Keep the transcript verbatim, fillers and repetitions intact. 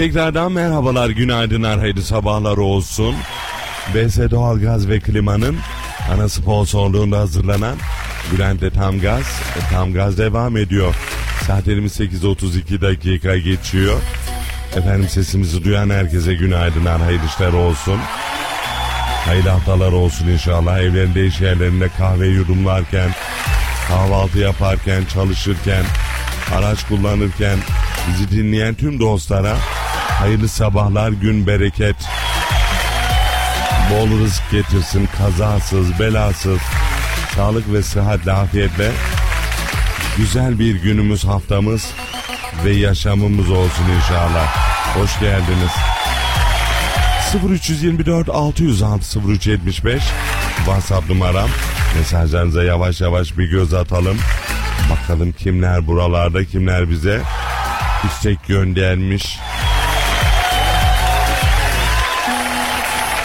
Tekrardan merhabalar, günaydınlar, hayırlı sabahlar olsun. B S Doğalgaz ve Klima'nın ana sponsorluğunda hazırlanan Bülent'le Tam Gaz, Tam Gaz devam ediyor. Saatlerimiz sekiz otuz iki dakika geçiyor. Efendim, sesimizi duyan herkese günaydınlar, hayırlı işler olsun. Hayırlı haftalar olsun inşallah. Evlerinde, iş yerlerinde kahve yudumlarken, kahvaltı yaparken, çalışırken, araç kullanırken bizi dinleyen tüm dostlara hayırlı sabahlar, gün bereket, bol rızık getirsin, kazasız, belasız, sağlık ve sıhhatle, afiyetle güzel bir günümüz, haftamız ve yaşamımız olsun inşallah. Hoş geldiniz. sıfır üç yirmi dört altı yüz altı sıfır üç yetmiş beş WhatsApp numaram. Mesajlarınıza yavaş yavaş bir göz atalım. Bakalım kimler buralarda, kimler bize istek göndermiş.